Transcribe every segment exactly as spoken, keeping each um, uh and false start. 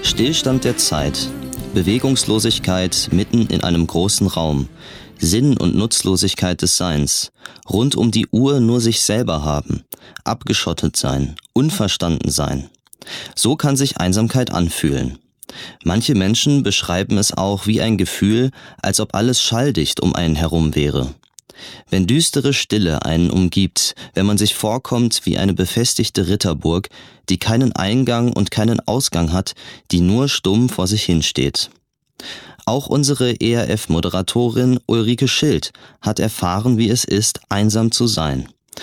Stillstand der Zeit, Bewegungslosigkeit mitten in einem großen Raum, Sinn- und Nutzlosigkeit des Seins, rund um die Uhr nur sich selber haben, abgeschottet sein, unverstanden sein. So kann sich Einsamkeit anfühlen. Manche Menschen beschreiben es auch wie ein Gefühl, als ob alles schalldicht um einen herum wäre. Wenn düstere Stille einen umgibt, wenn man sich vorkommt wie eine befestigte Ritterburg, die keinen Eingang und keinen Ausgang hat, die nur stumm vor sich hinsteht. Auch unsere E R F-Moderatorin Ulrike Schild hat erfahren, wie es ist, einsam zu sein.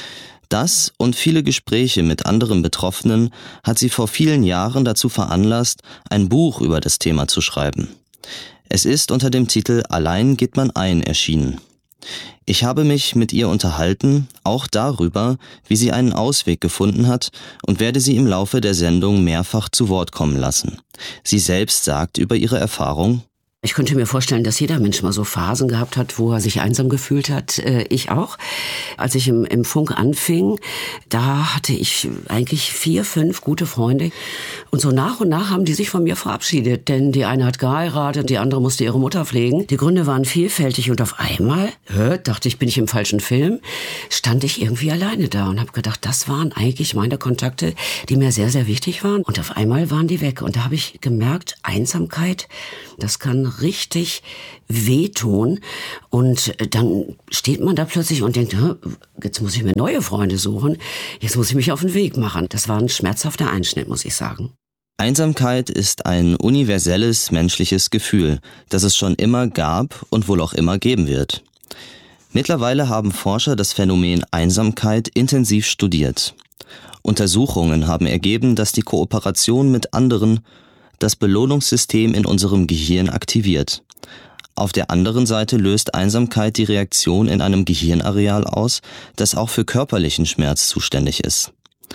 Das und viele Gespräche mit anderen Betroffenen hat sie vor vielen Jahren dazu veranlasst, ein Buch über das Thema zu schreiben. Es ist unter dem Titel »Allein geht man ein« erschienen. Ich habe mich mit ihr unterhalten, auch darüber, wie sie einen Ausweg gefunden hat, und werde sie im Laufe der Sendung mehrfach zu Wort kommen lassen. Sie selbst sagt über ihre Erfahrung: Ich könnte mir vorstellen, dass jeder Mensch mal so Phasen gehabt hat, wo er sich einsam gefühlt hat. Äh, ich auch. Als ich im, im Funk anfing, da hatte ich eigentlich vier, fünf gute Freunde. Und so nach und nach haben die sich von mir verabschiedet. Denn die eine hat geheiratet, die andere musste ihre Mutter pflegen. Die Gründe waren vielfältig. Und auf einmal, hä, dachte ich, bin ich im falschen Film, stand ich irgendwie alleine da und habe gedacht, das waren eigentlich meine Kontakte, die mir sehr, sehr wichtig waren. Und auf einmal waren die weg. Und da habe ich gemerkt, Einsamkeit, das kann richtig wehtun. Und dann steht man da plötzlich und denkt, jetzt muss ich mir neue Freunde suchen, jetzt muss ich mich auf den Weg machen. Das war ein schmerzhafter Einschnitt, muss ich sagen. Einsamkeit ist ein universelles menschliches Gefühl, das es schon immer gab und wohl auch immer geben wird. Mittlerweile haben Forscher das Phänomen Einsamkeit intensiv studiert. Untersuchungen haben ergeben, dass die Kooperation mit anderen das Belohnungssystem in unserem Gehirn aktiviert. Auf der anderen Seite löst Einsamkeit die Reaktion in einem Gehirnareal aus, das auch für körperlichen Schmerz zuständig ist.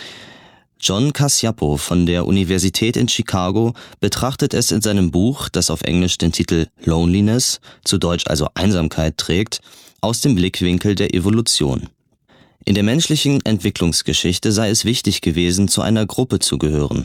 John Cacioppo von der Universität in Chicago betrachtet es in seinem Buch, das auf Englisch den Titel Loneliness, zu Deutsch also Einsamkeit trägt, aus dem Blickwinkel der Evolution. In der menschlichen Entwicklungsgeschichte sei es wichtig gewesen, zu einer Gruppe zu gehören.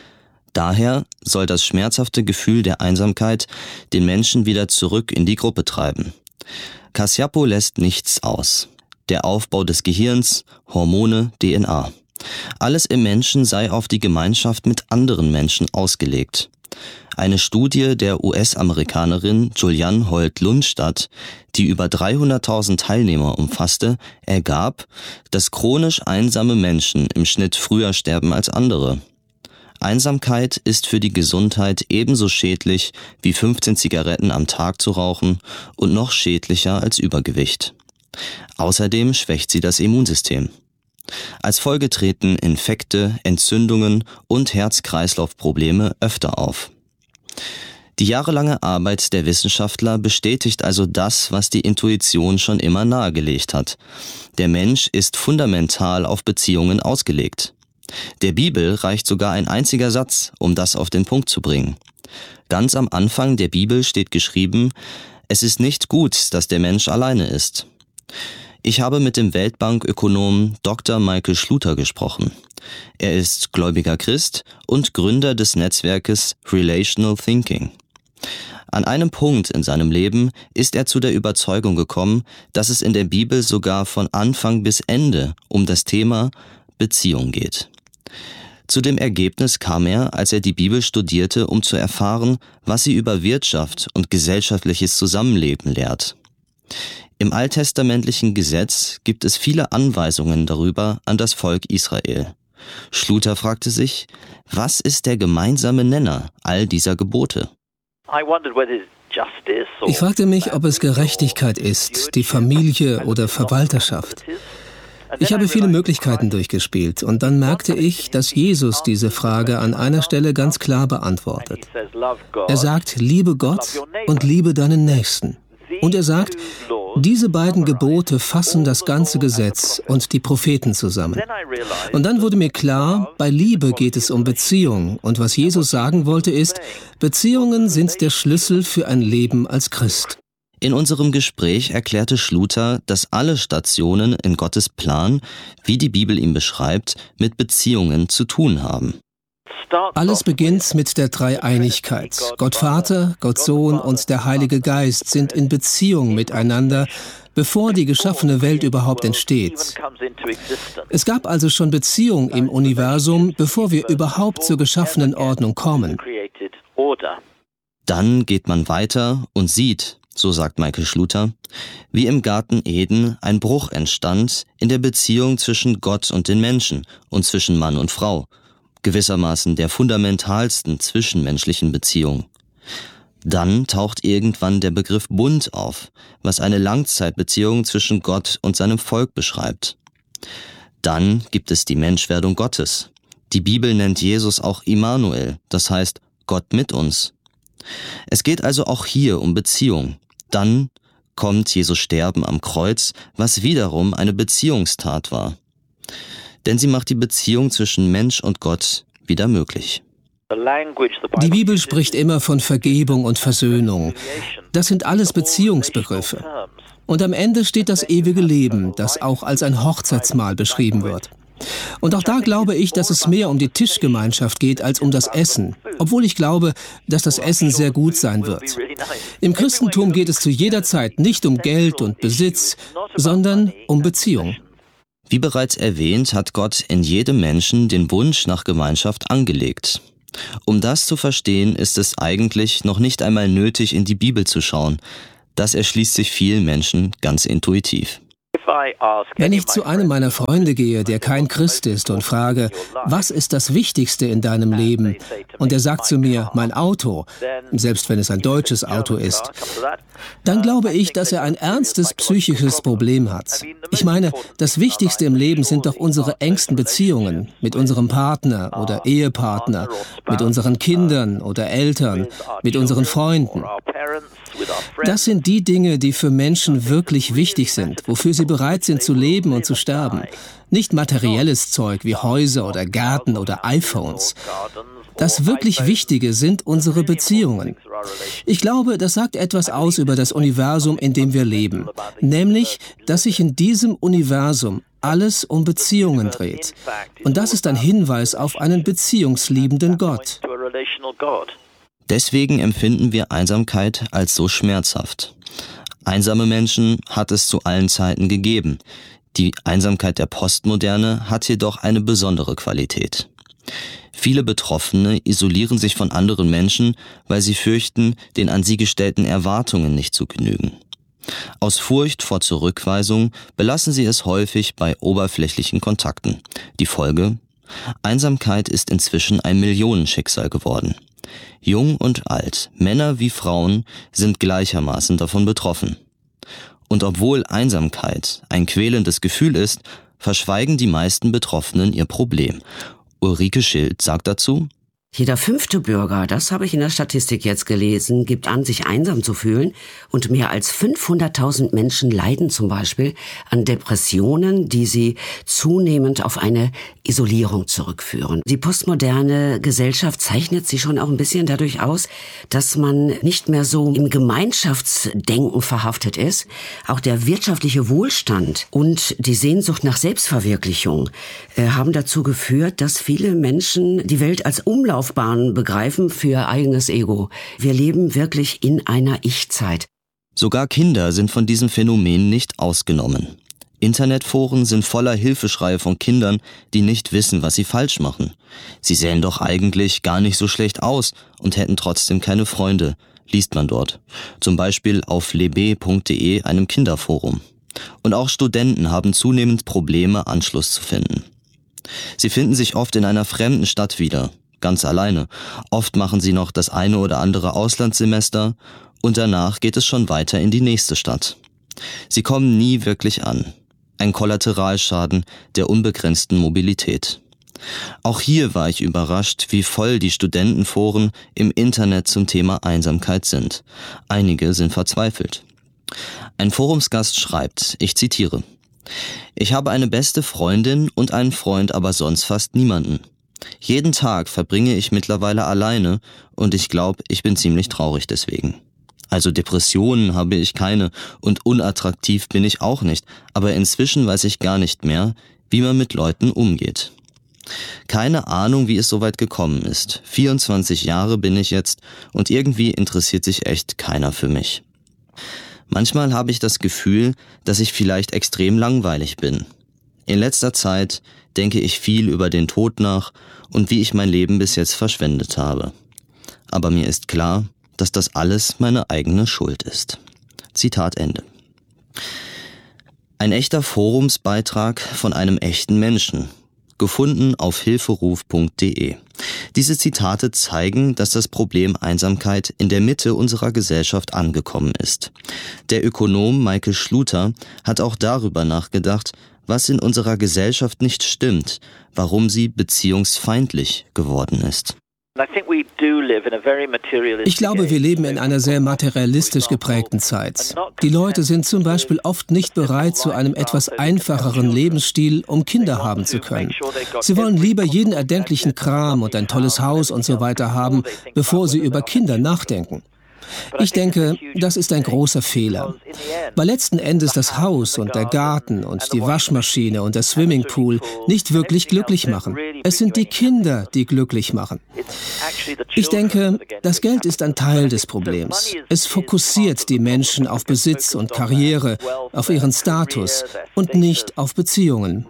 Daher soll das schmerzhafte Gefühl der Einsamkeit den Menschen wieder zurück in die Gruppe treiben. Cacioppo lässt nichts aus. Der Aufbau des Gehirns, Hormone, D N A. Alles im Menschen sei auf die Gemeinschaft mit anderen Menschen ausgelegt. Eine Studie der U S-Amerikanerin Julianne Holt-Lundstadt, die über dreihunderttausend Teilnehmer umfasste, ergab, dass chronisch einsame Menschen im Schnitt früher sterben als andere. Einsamkeit ist für die Gesundheit ebenso schädlich wie fünfzehn Zigaretten am Tag zu rauchen und noch schädlicher als Übergewicht. Außerdem schwächt sie das Immunsystem. Als Folge treten Infekte, Entzündungen und Herz-Kreislauf-Probleme öfter auf. Die jahrelange Arbeit der Wissenschaftler bestätigt also das, was die Intuition schon immer nahegelegt hat. Der Mensch ist fundamental auf Beziehungen ausgelegt. Der Bibel reicht sogar ein einziger Satz, um das auf den Punkt zu bringen. Ganz am Anfang der Bibel steht geschrieben: Es ist nicht gut, dass der Mensch alleine ist. Ich habe mit dem Weltbankökonomen Doktor Michael Schluter gesprochen. Er ist gläubiger Christ und Gründer des Netzwerkes Relational Thinking. An einem Punkt in seinem Leben ist er zu der Überzeugung gekommen, dass es in der Bibel sogar von Anfang bis Ende um das Thema Beziehung geht. Zu dem Ergebnis kam er, als er die Bibel studierte, um zu erfahren, was sie über Wirtschaft und gesellschaftliches Zusammenleben lehrt. Im alttestamentlichen Gesetz gibt es viele Anweisungen darüber an das Volk Israel. Schluter fragte sich, was ist der gemeinsame Nenner all dieser Gebote? Ich fragte mich, ob es Gerechtigkeit ist, die Familie oder Verwalterschaft. Ich habe viele Möglichkeiten durchgespielt und dann merkte ich, dass Jesus diese Frage an einer Stelle ganz klar beantwortet. Er sagt, liebe Gott und liebe deinen Nächsten. Und er sagt, diese beiden Gebote fassen das ganze Gesetz und die Propheten zusammen. Und dann wurde mir klar, bei Liebe geht es um Beziehung. Und was Jesus sagen wollte ist, Beziehungen sind der Schlüssel für ein Leben als Christ. In unserem Gespräch erklärte Schluter, dass alle Stationen in Gottes Plan, wie die Bibel ihn beschreibt, mit Beziehungen zu tun haben. Alles beginnt mit der Dreieinigkeit. Gott Vater, Gott Sohn und der Heilige Geist sind in Beziehung miteinander, bevor die geschaffene Welt überhaupt entsteht. Es gab also schon Beziehung im Universum, bevor wir überhaupt zur geschaffenen Ordnung kommen. Dann geht man weiter und sieht, so sagt Michael Schluter, wie im Garten Eden ein Bruch entstand in der Beziehung zwischen Gott und den Menschen und zwischen Mann und Frau, gewissermaßen der fundamentalsten zwischenmenschlichen Beziehung. Dann taucht irgendwann der Begriff Bund auf, was eine Langzeitbeziehung zwischen Gott und seinem Volk beschreibt. Dann gibt es die Menschwerdung Gottes. Die Bibel nennt Jesus auch Immanuel, das heißt Gott mit uns. Es geht also auch hier um Beziehung. Dann kommt Jesu Sterben am Kreuz, was wiederum eine Beziehungstat war. Denn sie macht die Beziehung zwischen Mensch und Gott wieder möglich. Die Bibel spricht immer von Vergebung und Versöhnung. Das sind alles Beziehungsbegriffe. Und am Ende steht das ewige Leben, das auch als ein Hochzeitsmahl beschrieben wird. Und auch da glaube ich, dass es mehr um die Tischgemeinschaft geht als um das Essen, obwohl ich glaube, dass das Essen sehr gut sein wird. Im Christentum geht es zu jeder Zeit nicht um Geld und Besitz, sondern um Beziehung. Wie bereits erwähnt, hat Gott in jedem Menschen den Wunsch nach Gemeinschaft angelegt. Um das zu verstehen, ist es eigentlich noch nicht einmal nötig, in die Bibel zu schauen. Das erschließt sich vielen Menschen ganz intuitiv. Wenn ich zu einem meiner Freunde gehe, der kein Christ ist, und frage, was ist das Wichtigste in deinem Leben? Und er sagt zu mir, mein Auto, selbst wenn es ein deutsches Auto ist, dann glaube ich, dass er ein ernstes psychisches Problem hat. Ich meine, das Wichtigste im Leben sind doch unsere engsten Beziehungen mit unserem Partner oder Ehepartner, mit unseren Kindern oder Eltern, mit unseren Freunden. Das sind die Dinge, die für Menschen wirklich wichtig sind, wofür sie bereit sind zu leben und zu sterben. Nicht materielles Zeug wie Häuser oder Gärten oder iPhones. Das wirklich Wichtige sind unsere Beziehungen. Ich glaube, das sagt etwas aus über das Universum, in dem wir leben. Nämlich, dass sich in diesem Universum alles um Beziehungen dreht. Und das ist ein Hinweis auf einen beziehungsliebenden Gott. Deswegen empfinden wir Einsamkeit als so schmerzhaft. Einsame Menschen hat es zu allen Zeiten gegeben. Die Einsamkeit der Postmoderne hat jedoch eine besondere Qualität. Viele Betroffene isolieren sich von anderen Menschen, weil sie fürchten, den an sie gestellten Erwartungen nicht zu genügen. Aus Furcht vor Zurückweisung belassen sie es häufig bei oberflächlichen Kontakten. Die Folge? Einsamkeit ist inzwischen ein Millionenschicksal geworden. Jung und alt, Männer wie Frauen, sind gleichermaßen davon betroffen. Und obwohl Einsamkeit ein quälendes Gefühl ist, verschweigen die meisten Betroffenen ihr Problem. Ulrike Schild sagt dazu: Jeder fünfte Bürger, das habe ich in der Statistik jetzt gelesen, gibt an, sich einsam zu fühlen. Und mehr als fünfhunderttausend Menschen leiden zum Beispiel an Depressionen, die sie zunehmend auf eine Isolierung zurückführen. Die postmoderne Gesellschaft zeichnet sich schon auch ein bisschen dadurch aus, dass man nicht mehr so im Gemeinschaftsdenken verhaftet ist. Auch der wirtschaftliche Wohlstand und die Sehnsucht nach Selbstverwirklichung äh, haben dazu geführt, dass viele Menschen die Welt als Umlauf Laufbahn begreifen für ihr eigenes Ego. Wir leben wirklich in einer Ich-Zeit. Sogar Kinder sind von diesem Phänomen nicht ausgenommen. Internetforen sind voller Hilfeschreie von Kindern, die nicht wissen, was sie falsch machen. Sie sähen doch eigentlich gar nicht so schlecht aus und hätten trotzdem keine Freunde, liest man dort. Zum Beispiel auf lebe punkt de, einem Kinderforum. Und auch Studenten haben zunehmend Probleme, Anschluss zu finden. Sie finden sich oft in einer fremden Stadt wieder. Ganz alleine. Oft machen sie noch das eine oder andere Auslandssemester und danach geht es schon weiter in die nächste Stadt. Sie kommen nie wirklich an. Ein Kollateralschaden der unbegrenzten Mobilität. Auch hier war ich überrascht, wie voll die Studentenforen im Internet zum Thema Einsamkeit sind. Einige sind verzweifelt. Ein Forumsgast schreibt, ich zitiere: Ich habe eine beste Freundin und einen Freund, aber sonst fast niemanden. Jeden Tag verbringe ich mittlerweile alleine und ich glaube, ich bin ziemlich traurig deswegen. Also Depressionen habe ich keine und unattraktiv bin ich auch nicht, aber inzwischen weiß ich gar nicht mehr, wie man mit Leuten umgeht. Keine Ahnung, wie es so weit gekommen ist. vierundzwanzig Jahre bin ich jetzt und irgendwie interessiert sich echt keiner für mich. Manchmal habe ich das Gefühl, dass ich vielleicht extrem langweilig bin. In letzter Zeit denke ich viel über den Tod nach und wie ich mein Leben bis jetzt verschwendet habe. Aber mir ist klar, dass das alles meine eigene Schuld ist. Zitat Ende. Ein echter Forumsbeitrag von einem echten Menschen. Gefunden auf hilferuf punkt de. Diese Zitate zeigen, dass das Problem Einsamkeit in der Mitte unserer Gesellschaft angekommen ist. Der Ökonom Michael Schluter hat auch darüber nachgedacht, was in unserer Gesellschaft nicht stimmt, warum sie beziehungsfeindlich geworden ist. Ich glaube, wir leben in einer sehr materialistisch geprägten Zeit. Die Leute sind zum Beispiel oft nicht bereit zu einem etwas einfacheren Lebensstil, um Kinder haben zu können. Sie wollen lieber jeden erdenklichen Kram und ein tolles Haus und so weiter haben, bevor sie über Kinder nachdenken. Ich denke, das ist ein großer Fehler. Weil letzten Endes das Haus und der Garten und die Waschmaschine und der Swimmingpool nicht wirklich glücklich machen. Es sind die Kinder, die glücklich machen. Ich denke, das Geld ist ein Teil des Problems. Es fokussiert die Menschen auf Besitz und Karriere, auf ihren Status und nicht auf Beziehungen.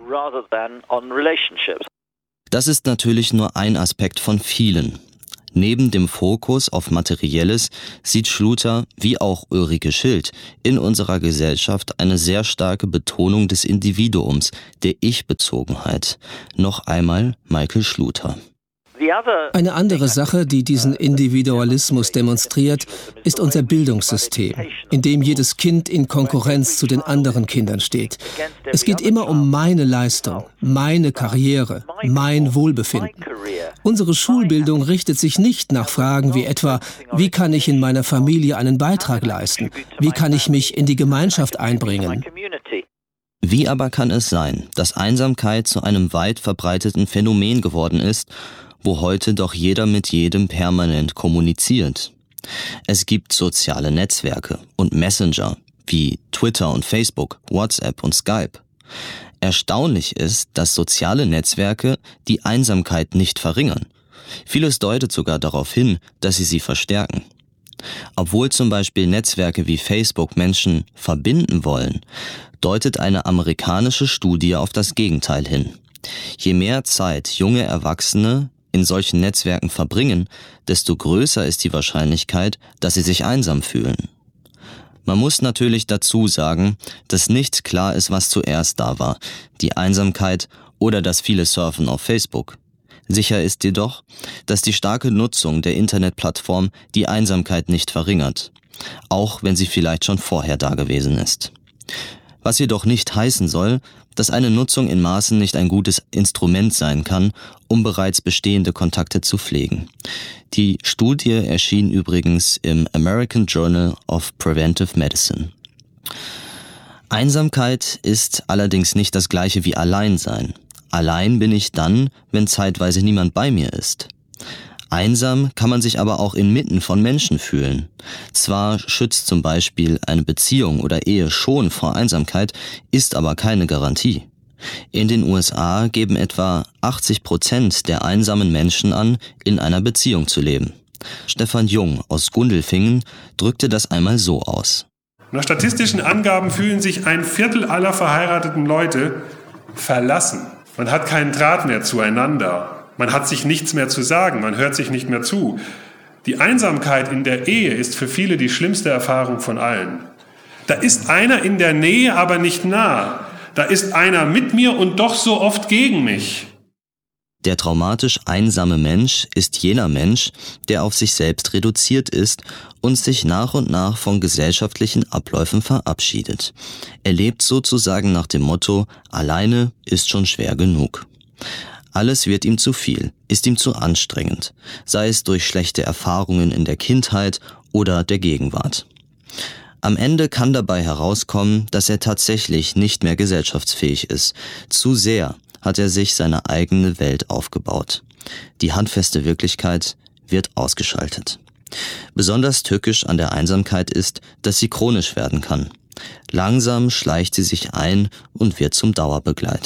Das ist natürlich nur ein Aspekt von vielen. Neben dem Fokus auf Materielles sieht Schluter, wie auch Ulrike Schild, in unserer Gesellschaft eine sehr starke Betonung des Individuums, der Ich-Bezogenheit. Noch einmal Michael Schluter. Eine andere Sache, die diesen Individualismus demonstriert, ist unser Bildungssystem, in dem jedes Kind in Konkurrenz zu den anderen Kindern steht. Es geht immer um meine Leistung, meine Karriere, mein Wohlbefinden. Unsere Schulbildung richtet sich nicht nach Fragen wie etwa, wie kann ich in meiner Familie einen Beitrag leisten? Wie kann ich mich in die Gemeinschaft einbringen? Wie aber kann es sein, dass Einsamkeit zu einem weit verbreiteten Phänomen geworden ist, wo heute doch jeder mit jedem permanent kommuniziert? Es gibt soziale Netzwerke und Messenger wie Twitter und Facebook, WhatsApp und Skype. Erstaunlich ist, dass soziale Netzwerke die Einsamkeit nicht verringern. Vieles deutet sogar darauf hin, dass sie sie verstärken. Obwohl zum Beispiel Netzwerke wie Facebook Menschen verbinden wollen, deutet eine amerikanische Studie auf das Gegenteil hin. Je mehr Zeit junge Erwachsene in solchen Netzwerken verbringen, desto größer ist die Wahrscheinlichkeit, dass sie sich einsam fühlen. Man muss natürlich dazu sagen, dass nicht klar ist, was zuerst da war, die Einsamkeit oder das viele Surfen auf Facebook. Sicher ist jedoch, dass die starke Nutzung der Internetplattform die Einsamkeit nicht verringert, auch wenn sie vielleicht schon vorher da gewesen ist. Was jedoch nicht heißen soll, dass eine Nutzung in Maßen nicht ein gutes Instrument sein kann, um bereits bestehende Kontakte zu pflegen. Die Studie erschien übrigens im American Journal of Preventive Medicine. Einsamkeit ist allerdings nicht das gleiche wie Alleinsein. Allein bin ich dann, wenn zeitweise niemand bei mir ist. Einsam kann man sich aber auch inmitten von Menschen fühlen. Zwar schützt zum Beispiel eine Beziehung oder Ehe schon vor Einsamkeit, ist aber keine Garantie. In den U S A geben etwa achtzig Prozent der einsamen Menschen an, in einer Beziehung zu leben. Stefan Jung aus Gundelfingen drückte das einmal so aus. Nach statistischen Angaben fühlen sich ein Viertel aller verheirateten Leute verlassen. Man hat keinen Draht mehr zueinander. Man hat sich nichts mehr zu sagen, man hört sich nicht mehr zu. Die Einsamkeit in der Ehe ist für viele die schlimmste Erfahrung von allen. Da ist einer in der Nähe, aber nicht nah. Da ist einer mit mir und doch so oft gegen mich. Der traumatisch einsame Mensch ist jener Mensch, der auf sich selbst reduziert ist und sich nach und nach von gesellschaftlichen Abläufen verabschiedet. Er lebt sozusagen nach dem Motto, alleine ist schon schwer genug. Alles wird ihm zu viel, ist ihm zu anstrengend, sei es durch schlechte Erfahrungen in der Kindheit oder der Gegenwart. Am Ende kann dabei herauskommen, dass er tatsächlich nicht mehr gesellschaftsfähig ist. Zu sehr hat er sich seine eigene Welt aufgebaut. Die handfeste Wirklichkeit wird ausgeschaltet. Besonders tückisch an der Einsamkeit ist, dass sie chronisch werden kann. Langsam schleicht sie sich ein und wird zum Dauerbegleiter.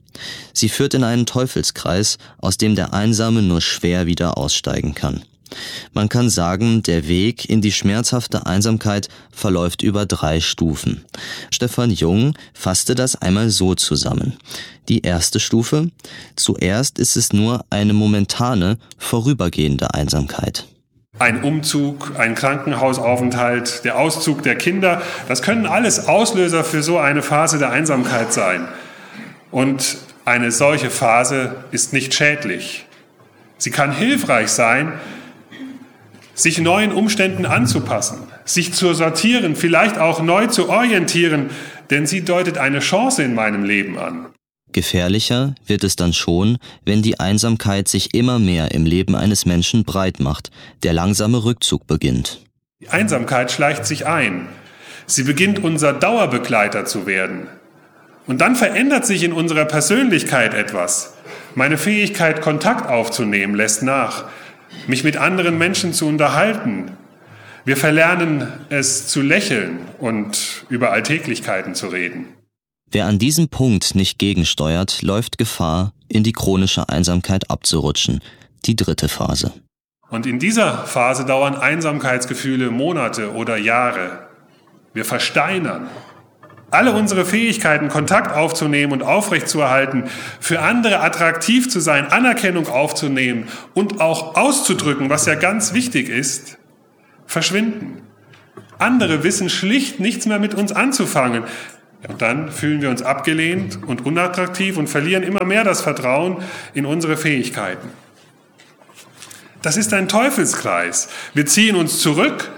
Sie führt in einen Teufelskreis, aus dem der Einsame nur schwer wieder aussteigen kann. Man kann sagen, der Weg in die schmerzhafte Einsamkeit verläuft über drei Stufen. Stefan Jung fasste das einmal so zusammen. Die erste Stufe: Zuerst ist es nur eine momentane, vorübergehende Einsamkeit. Ein Umzug, ein Krankenhausaufenthalt, der Auszug der Kinder, das können alles Auslöser für so eine Phase der Einsamkeit sein. Und eine solche Phase ist nicht schädlich. Sie kann hilfreich sein, sich neuen Umständen anzupassen, sich zu sortieren, vielleicht auch neu zu orientieren, denn sie deutet eine Chance in meinem Leben an. Gefährlicher wird es dann schon, wenn die Einsamkeit sich immer mehr im Leben eines Menschen breit macht, der langsame Rückzug beginnt. Die Einsamkeit schleicht sich ein. Sie beginnt unser Dauerbegleiter zu werden. Und dann verändert sich in unserer Persönlichkeit etwas. Meine Fähigkeit, Kontakt aufzunehmen, lässt nach. Mich mit anderen Menschen zu unterhalten. Wir verlernen es zu lächeln und über Alltäglichkeiten zu reden. Wer an diesem Punkt nicht gegensteuert, läuft Gefahr, in die chronische Einsamkeit abzurutschen, die dritte Phase. Und in dieser Phase dauern Einsamkeitsgefühle Monate oder Jahre. Wir versteinern. Alle unsere Fähigkeiten, Kontakt aufzunehmen und aufrechtzuerhalten, für andere attraktiv zu sein, Anerkennung aufzunehmen und auch auszudrücken, was ja ganz wichtig ist, verschwinden. Andere wissen schlicht nichts mehr mit uns anzufangen. Und dann fühlen wir uns abgelehnt und unattraktiv und verlieren immer mehr das Vertrauen in unsere Fähigkeiten. Das ist ein Teufelskreis. Wir ziehen uns zurück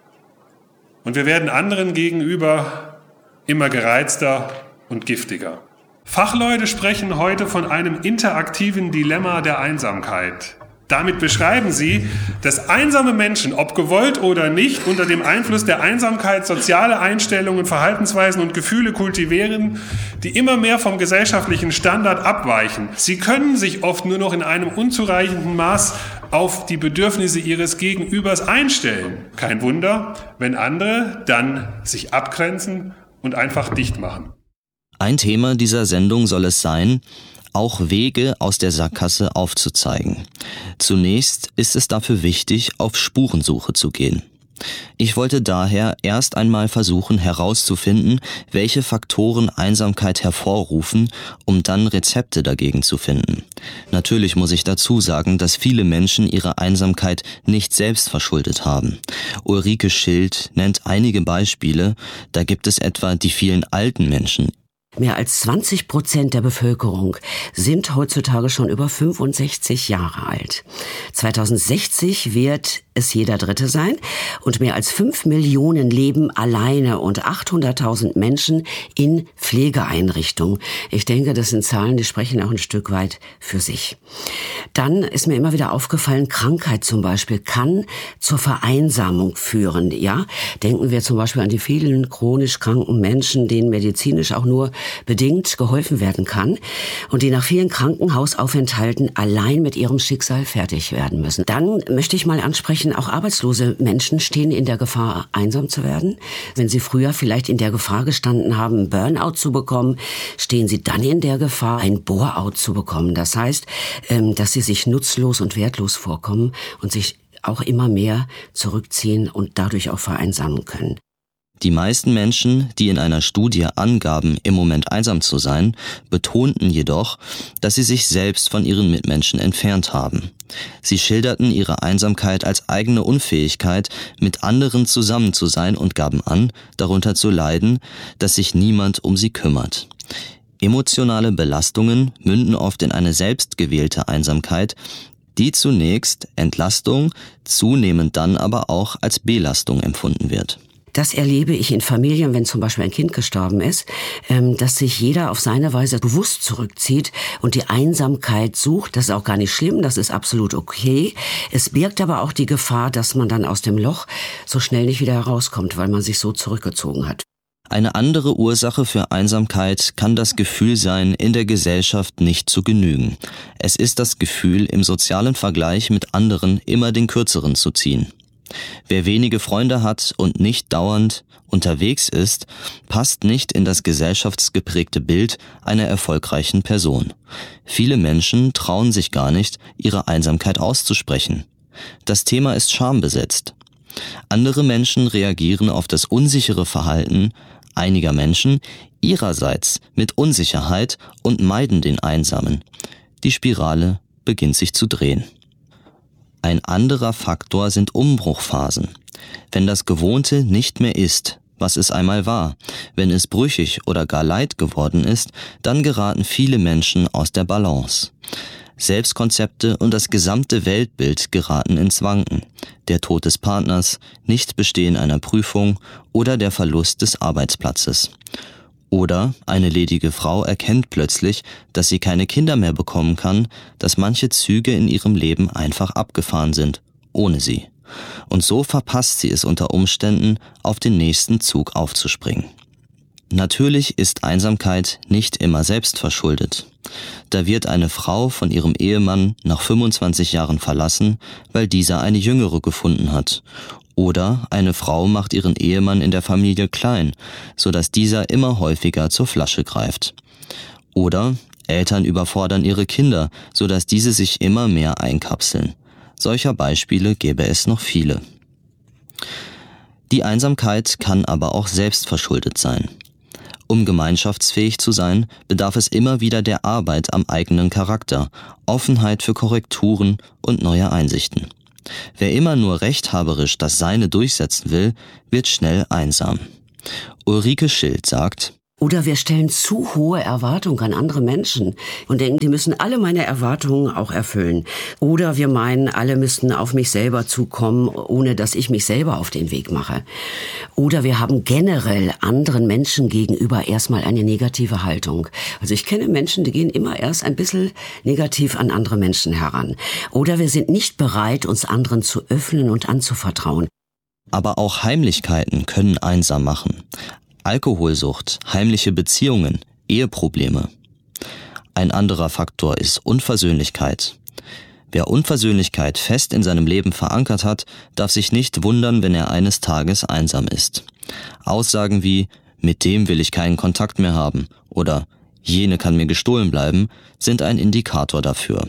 und wir werden anderen gegenüber immer gereizter und giftiger. Fachleute sprechen heute von einem interaktiven Dilemma der Einsamkeit. Damit beschreiben sie, dass einsame Menschen, ob gewollt oder nicht, unter dem Einfluss der Einsamkeit soziale Einstellungen, Verhaltensweisen und Gefühle kultivieren, die immer mehr vom gesellschaftlichen Standard abweichen. Sie können sich oft nur noch in einem unzureichenden Maß auf die Bedürfnisse ihres Gegenübers einstellen. Kein Wunder, wenn andere dann sich abgrenzen und einfach dicht machen. Ein Thema dieser Sendung soll es sein, auch Wege aus der Sackgasse aufzuzeigen. Zunächst ist es dafür wichtig, auf Spurensuche zu gehen. Ich wollte daher erst einmal versuchen herauszufinden, welche Faktoren Einsamkeit hervorrufen, um dann Rezepte dagegen zu finden. Natürlich muss ich dazu sagen, dass viele Menschen ihre Einsamkeit nicht selbst verschuldet haben. Ulrike Schild nennt einige Beispiele, da gibt es etwa die vielen alten Menschen. Mehr als zwanzig Prozent der Bevölkerung sind heutzutage schon über fünfundsechzig Jahre alt. zweitausendsechzig wird es jeder Dritte sein und mehr als fünf Millionen leben alleine und achthunderttausend Menschen in Pflegeeinrichtungen. Ich denke, das sind Zahlen, die sprechen auch ein Stück weit für sich. Dann ist mir immer wieder aufgefallen, Krankheit zum Beispiel kann zur Vereinsamung führen. Ja, denken wir zum Beispiel an die vielen chronisch kranken Menschen, denen medizinisch auch nur bedingt geholfen werden kann und die nach vielen Krankenhausaufenthalten allein mit ihrem Schicksal fertig werden müssen. Dann möchte ich mal ansprechen, auch arbeitslose Menschen stehen in der Gefahr, einsam zu werden. Wenn sie früher vielleicht in der Gefahr gestanden haben, Burnout zu bekommen, stehen sie dann in der Gefahr, ein Bore-out zu bekommen. Das heißt, dass sie sich nutzlos und wertlos vorkommen und sich auch immer mehr zurückziehen und dadurch auch vereinsamen können. Die meisten Menschen, die in einer Studie angaben, im Moment einsam zu sein, betonten jedoch, dass sie sich selbst von ihren Mitmenschen entfernt haben. Sie schilderten ihre Einsamkeit als eigene Unfähigkeit, mit anderen zusammen zu sein und gaben an, darunter zu leiden, dass sich niemand um sie kümmert. Emotionale Belastungen münden oft in eine selbstgewählte Einsamkeit, die zunächst Entlastung, zunehmend dann aber auch als Belastung empfunden wird. Das erlebe ich in Familien, wenn zum Beispiel ein Kind gestorben ist, dass sich jeder auf seine Weise bewusst zurückzieht und die Einsamkeit sucht. Das ist auch gar nicht schlimm, das ist absolut okay. Es birgt aber auch die Gefahr, dass man dann aus dem Loch so schnell nicht wieder herauskommt, weil man sich so zurückgezogen hat. Eine andere Ursache für Einsamkeit kann das Gefühl sein, in der Gesellschaft nicht zu genügen. Es ist das Gefühl, im sozialen Vergleich mit anderen immer den Kürzeren zu ziehen. Wer wenige Freunde hat und nicht dauernd unterwegs ist, passt nicht in das gesellschaftsgeprägte Bild einer erfolgreichen Person. Viele Menschen trauen sich gar nicht, ihre Einsamkeit auszusprechen. Das Thema ist schambesetzt. Andere Menschen reagieren auf das unsichere Verhalten einiger Menschen ihrerseits mit Unsicherheit und meiden den Einsamen. Die Spirale beginnt sich zu drehen. Ein anderer Faktor sind Umbruchphasen. Wenn das Gewohnte nicht mehr ist, was es einmal war, wenn es brüchig oder gar leid geworden ist, dann geraten viele Menschen aus der Balance. Selbstkonzepte und das gesamte Weltbild geraten ins Wanken. Der Tod des Partners, Nichtbestehen einer Prüfung oder der Verlust des Arbeitsplatzes. Oder eine ledige Frau erkennt plötzlich, dass sie keine Kinder mehr bekommen kann, dass manche Züge in ihrem Leben einfach abgefahren sind, ohne sie. Und so verpasst sie es unter Umständen, auf den nächsten Zug aufzuspringen. Natürlich ist Einsamkeit nicht immer selbstverschuldet. Da wird eine Frau von ihrem Ehemann nach fünfundzwanzig Jahren verlassen, weil dieser eine jüngere gefunden hat. Oder eine Frau macht ihren Ehemann in der Familie klein, sodass dieser immer häufiger zur Flasche greift. Oder Eltern überfordern ihre Kinder, sodass diese sich immer mehr einkapseln. Solcher Beispiele gäbe es noch viele. Die Einsamkeit kann aber auch selbstverschuldet sein. Um gemeinschaftsfähig zu sein, bedarf es immer wieder der Arbeit am eigenen Charakter, Offenheit für Korrekturen und neue Einsichten. Wer immer nur rechthaberisch das Seine durchsetzen will, wird schnell einsam. Ulrike Schild sagt: Oder wir stellen zu hohe Erwartungen an andere Menschen und denken, die müssen alle meine Erwartungen auch erfüllen. Oder wir meinen, alle müssten auf mich selber zukommen, ohne dass ich mich selber auf den Weg mache. Oder wir haben generell anderen Menschen gegenüber erstmal eine negative Haltung. Also ich kenne Menschen, die gehen immer erst ein bisschen negativ an andere Menschen heran. Oder wir sind nicht bereit, uns anderen zu öffnen und anzuvertrauen. Aber auch Heimlichkeiten können einsam machen. Alkoholsucht, heimliche Beziehungen, Eheprobleme. Ein anderer Faktor ist Unversöhnlichkeit. Wer Unversöhnlichkeit fest in seinem Leben verankert hat, darf sich nicht wundern, wenn er eines Tages einsam ist. Aussagen wie „mit dem will ich keinen Kontakt mehr haben“ oder „jene kann mir gestohlen bleiben“ sind ein Indikator dafür.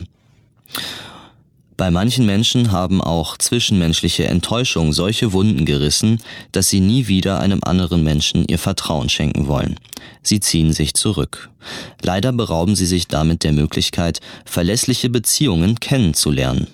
Bei manchen Menschen haben auch zwischenmenschliche Enttäuschungen solche Wunden gerissen, dass sie nie wieder einem anderen Menschen ihr Vertrauen schenken wollen. Sie ziehen sich zurück. Leider berauben sie sich damit der Möglichkeit, verlässliche Beziehungen kennenzulernen.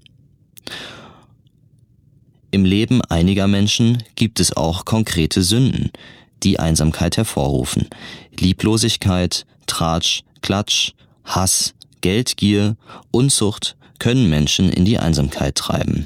Im Leben einiger Menschen gibt es auch konkrete Sünden, die Einsamkeit hervorrufen. Lieblosigkeit, Tratsch, Klatsch, Hass, Geldgier, Unzucht können Menschen in die Einsamkeit treiben.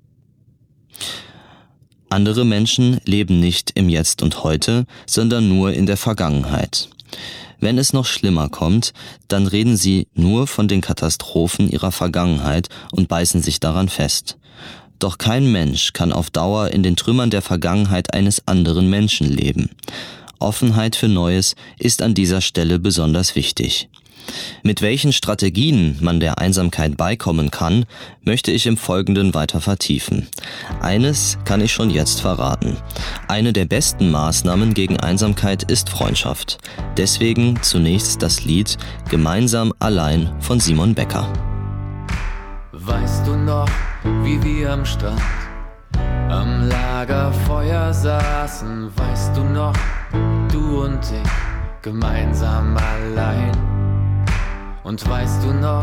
Andere Menschen leben nicht im Jetzt und Heute, sondern nur in der Vergangenheit. Wenn es noch schlimmer kommt, dann reden sie nur von den Katastrophen ihrer Vergangenheit und beißen sich daran fest. Doch kein Mensch kann auf Dauer in den Trümmern der Vergangenheit eines anderen Menschen leben. Offenheit für Neues ist an dieser Stelle besonders wichtig. Mit welchen Strategien man der Einsamkeit beikommen kann, möchte ich im Folgenden weiter vertiefen. Eines kann ich schon jetzt verraten. Eine der besten Maßnahmen gegen Einsamkeit ist Freundschaft. Deswegen zunächst das Lied „Gemeinsam allein“ von Simon Becker. Weißt du noch, wie wir am Strand am Lagerfeuer saßen? Weißt du noch, du und ich gemeinsam allein? Und weißt du noch,